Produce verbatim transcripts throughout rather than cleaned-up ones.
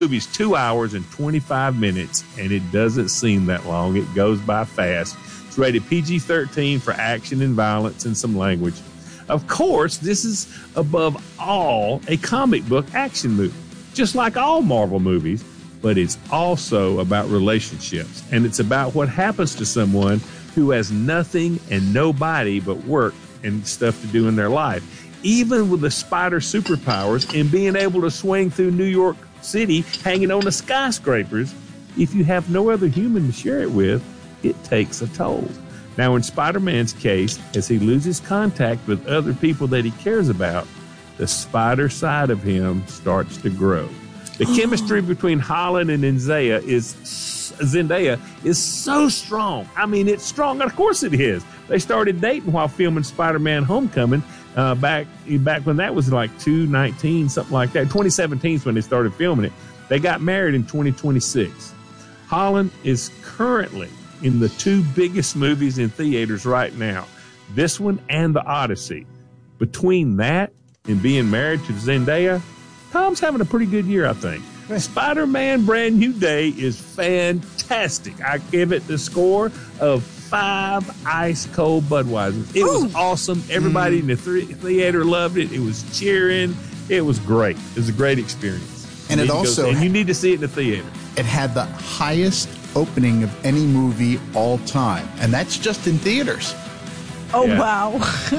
movie's two hours and twenty-five minutes, and it doesn't seem that long. It goes by fast. It's rated P G thirteen for action and violence and some language. Of course, this is above all a comic book action movie, just like all Marvel movies, but it's also about relationships, and it's about what happens to someone who has nothing and nobody but work and stuff to do in their life. Even with the spider superpowers and being able to swing through New York City hanging on the skyscrapers, if you have no other human to share it with, it takes a toll. Now, in Spider-Man's case, as he loses contact with other people that he cares about, the spider side of him starts to grow. The chemistry between Holland and Zendaya is Zendaya is so strong. I mean, it's strong, and of course it is. They started dating while filming Spider-Man Homecoming uh, back back when that was like two nineteen, something like that. twenty seventeen is when they started filming it. They got married in twenty twenty-six. Holland is currently in the two biggest movies in theaters right now, this one and The Odyssey. Between that and being married to Zendaya, Tom's having a pretty good year, I think. Spider-Man Brand New Day is fantastic. I give it the score of five ice-cold Budweisers. It was Ooh. awesome. Everybody mm. in the th- theater loved it. It was cheering. It was great. It was a great experience. And it also... Go, and you need to see it in the theater. It had the highest opening of any movie all time, and that's just in theaters. Oh, yeah. Wow.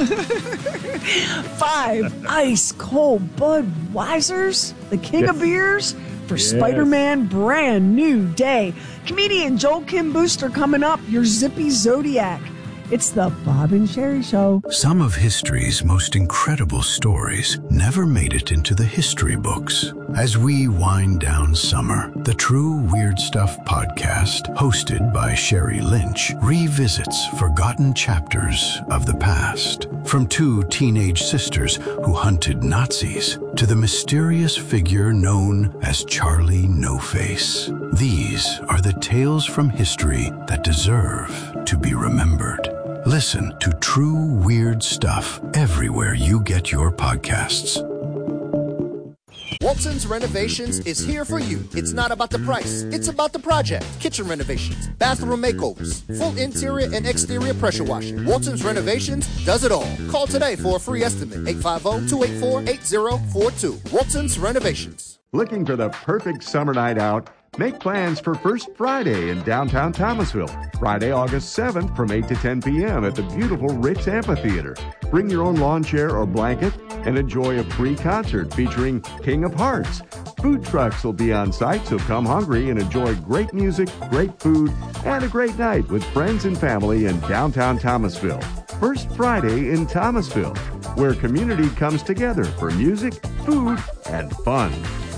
Five ice-cold Budweisers, the king of beers, for yes. Spider-Man Brand New Day. Comedian Joel Kim Booster coming up, your Zippy Zodiac. It's the Bob and Sherry Show. Some of history's most incredible stories never made it into the history books. As we wind down summer, the True Weird Stuff podcast, hosted by Sherry Lynch, revisits forgotten chapters of the past. From two teenage sisters who hunted Nazis to the mysterious figure known as Charlie No-Face. These are the tales from history that deserve to be remembered. Listen to True Weird Stuff everywhere you get your podcasts. Walton's Renovations is here for you. It's not about the price, it's about the project. Kitchen renovations, bathroom makeovers, full interior and exterior pressure washing. Walton's Renovations does it all. Call today for a free estimate. eight five zero, two eight four, eight zero four two. Walton's Renovations. Looking for the perfect summer night out? Make plans for First Friday in downtown Thomasville. Friday, August seventh from eight to ten p.m. at the beautiful Ritz Amphitheater. Bring your own lawn chair or blanket and enjoy a free concert featuring King of Hearts. Food trucks will be on site, so come hungry and enjoy great music, great food, and a great night with friends and family in downtown Thomasville. First Friday in Thomasville, where community comes together for music, food, and fun.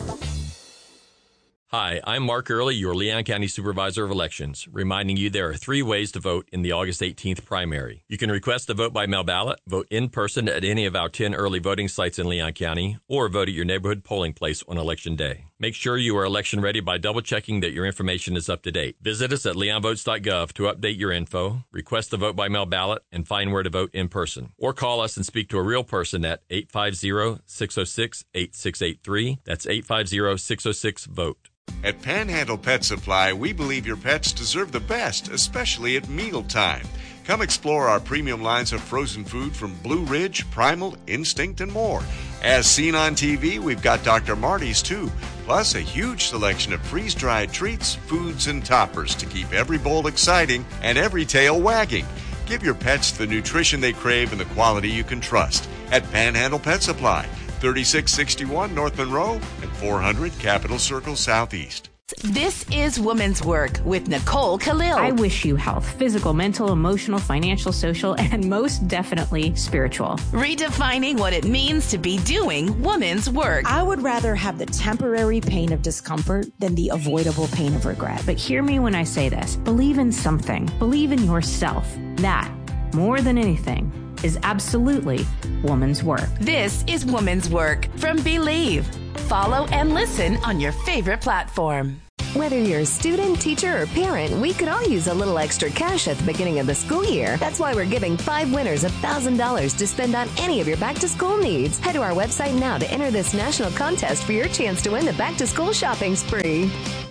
Hi, I'm Mark Early, your Leon County Supervisor of Elections, reminding you there are three ways to vote in the August eighteenth primary. You can request a vote-by-mail ballot, vote in person at any of our ten early voting sites in Leon County, or vote at your neighborhood polling place on Election Day. Make sure you are election ready by double-checking that your information is up to date. Visit us at leon votes dot gov to update your info, request a vote-by-mail ballot, and find where to vote in person. Or call us and speak to a real person at eight five zero, six zero six, eight six eight three. That's eight five zero, six zero six, VOTE. At Panhandle Pet Supply, we believe your pets deserve the best, especially at mealtime. Come explore our premium lines of frozen food from Blue Ridge, Primal, Instinct, and more. As seen on T V, we've got Doctor Marty's too, plus a huge selection of freeze-dried treats, foods, and toppers to keep every bowl exciting and every tail wagging. Give your pets the nutrition they crave and the quality you can trust at Panhandle Pet Supply. thirty-six sixty-one North Monroe and four hundred Capitol Circle Southeast. This is Woman's Work with Nicole Khalil. I wish you health, physical, mental, emotional, financial, social, and most definitely spiritual. Redefining what it means to be doing woman's work. I would rather have the temporary pain of discomfort than the avoidable pain of regret. But hear me when I say this. Believe in something. Believe in yourself. That, more than anything, is absolutely woman's work. This is Woman's Work from Believe. Follow and listen on your favorite platform. Whether you're a student, teacher, or parent, we could all use a little extra cash at the beginning of the school year. That's why we're giving five winners one thousand dollars to spend on any of your back-to-school needs. Head to our website now to enter this national contest for your chance to win the back-to-school shopping spree.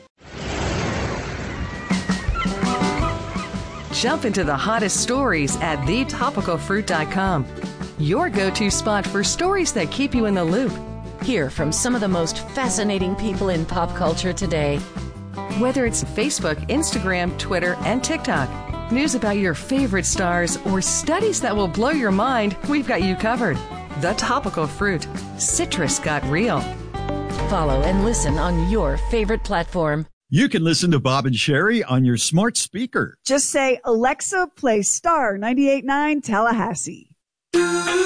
Jump into the hottest stories at the topical fruit dot com. Your go-to spot for stories that keep you in the loop. Hear from some of the most fascinating people in pop culture today. Whether it's Facebook, Instagram, Twitter, and TikTok, news about your favorite stars, or studies that will blow your mind, we've got you covered. The Topical Fruit. Citrus got real. Follow and listen on your favorite platform. You can listen to Bob and Sherry on your smart speaker. Just say, Alexa, play Star ninety-eight point nine Tallahassee.